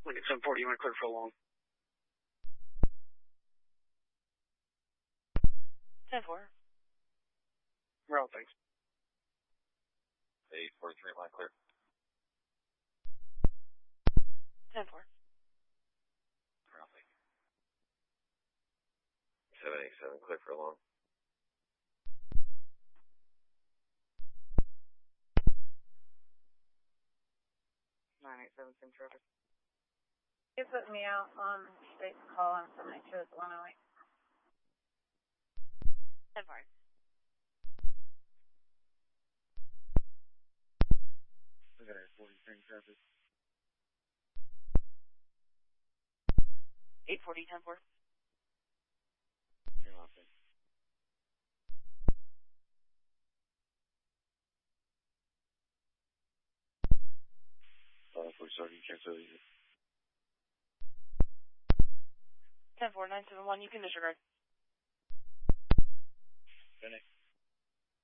Like at 740, you want to clear for a long. 10-4. Route, thanks. 843, line clear. 10-4. Route, thank you. 787, clear for a long. 987, same traffic. You put me out on state call on 782 at 108. 10-4. We got a 40, same traffic. 840, 10-4. You're off, thanks. For starting, cancel you. 10-4, 971, you can disregard. Finish.